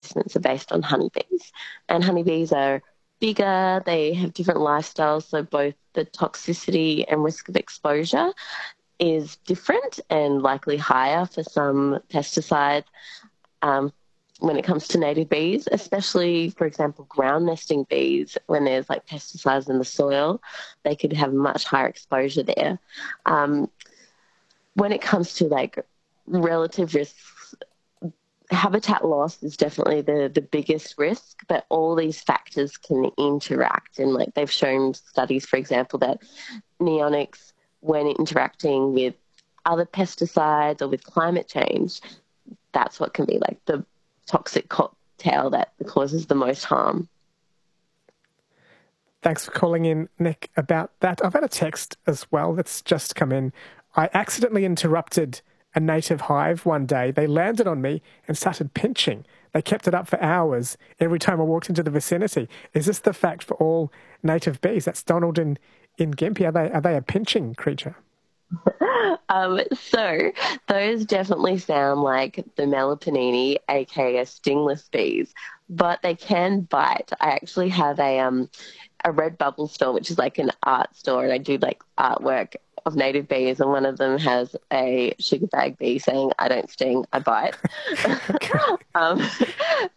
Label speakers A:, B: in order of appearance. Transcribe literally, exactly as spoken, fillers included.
A: incidents are based on honeybees. And honeybees are bigger, they have different lifestyles, so both the toxicity and risk of exposure is different and likely higher for some pesticides um, when it comes to native bees, especially, for example, ground nesting bees. When there's like pesticides in the soil, they could have much higher exposure there. Um, when it comes to like relative risks, habitat loss is definitely the, the biggest risk, but all these factors can interact. And like they've shown studies, for example, that neonics, when interacting with other pesticides or with climate change, that's what can be like the toxic cocktail that causes the most harm.
B: Thanks for calling in, Nick, about that. I've had a text as well that's just come in. I accidentally interrupted a native hive one day. They landed on me and started pinching. They kept it up for hours every time I walked into the vicinity. Is this the fact for all native bees? That's Donald in, in Gympie. Are they, are they a pinching creature?
A: Um, so those definitely sound like the Meliponini, aka stingless bees, but they can bite. I actually have a um a Redbubble store, which is like an art store, and I do like artwork of native bees, and one of them has a sugar bag bee saying, "I don't sting, I bite." um,